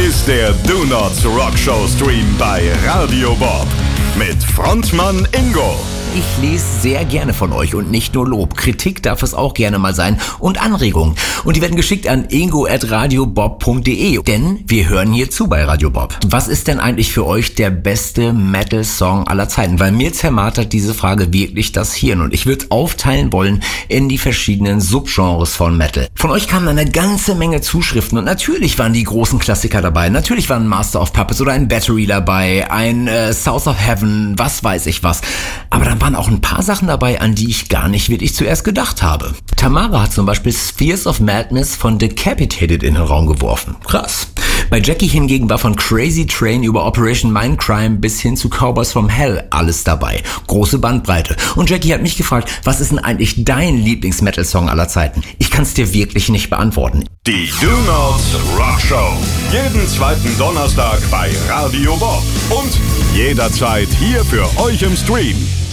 ist der Do Not Rock Show Stream bei Radio Bob mit Frontmann Ingo. Ich lese sehr gerne von euch und nicht nur Lob. Kritik darf es auch gerne mal sein und Anregungen. Und die werden geschickt an ingo@radiobob.de, denn wir hören hier zu bei Radio Bob. Was ist denn eigentlich für euch der beste Metal-Song aller Zeiten? Weil mir zermartert diese Frage wirklich das Hirn und ich würde aufteilen wollen in die verschiedenen Subgenres von Metal. Von euch kamen eine ganze Menge Zuschriften und natürlich waren die großen Klassiker dabei. Natürlich waren Master of Puppets oder ein Battery dabei, ein South of Heaven, was weiß ich was. Aber dann waren auch ein paar Sachen dabei, an die ich gar nicht wirklich zuerst gedacht habe. Tamara hat zum Beispiel Spheres of Madness von Decapitated in den Raum geworfen. Krass. Bei Jackie hingegen war von Crazy Train über Operation Mindcrime bis hin zu Cowboys from Hell alles dabei. Große Bandbreite. Und Jackie hat mich gefragt, was ist denn eigentlich dein Lieblings-Metal-Song aller Zeiten? Ich kann es dir wirklich nicht beantworten. Die Do Not Rock Show. Jeden zweiten Donnerstag bei Radio Bob. Und jederzeit hier für euch im Stream.